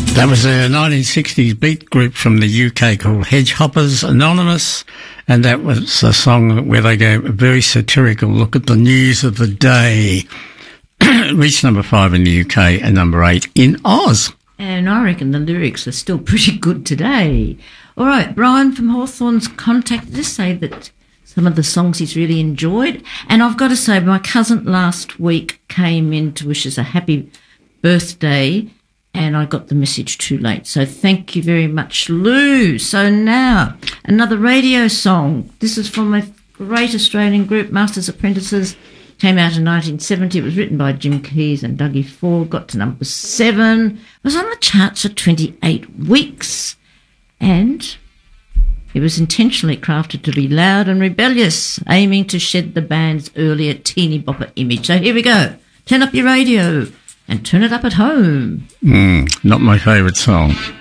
That was a 1960s beat group from the UK called Hedgehoppers Anonymous, and that was a song where they gave a very satirical look at the news of the day. It reached number 5 in the UK and number 8 in Oz. And I reckon the lyrics are still pretty good today. All right, Brian from Hawthorn's contacted us, say that some of the songs he's really enjoyed. And I've got to say, my cousin last week came in to wish us a happy birthday, and I got the message too late. So thank you very much, Lou. So now, another radio song. This is from a great Australian group, Masters Apprentices. Came out in 1970. It was written by Jim Keys and Dougie Ford. Got to number 7. It was on the charts for 28 weeks. And it was intentionally crafted to be loud and rebellious, aiming to shed the band's earlier teeny bopper image. So here we go. Turn up your radio and turn it up at home. Not my favourite song.